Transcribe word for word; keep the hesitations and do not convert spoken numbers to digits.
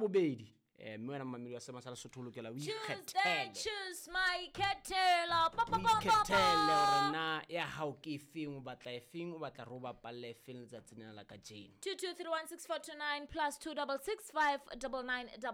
bobedi eh mme wena mamedi wa sema sa Lesotho o lokela o Tuesday, ikgethele choose my ketela. Pa, pa, o pa, pa, ikgethele pa. hore na ya hao ke efeng o batla efeng o batla re o bapalle efeng letsatsing la ka jeno two two three one six four two nine plus two double six five double nine double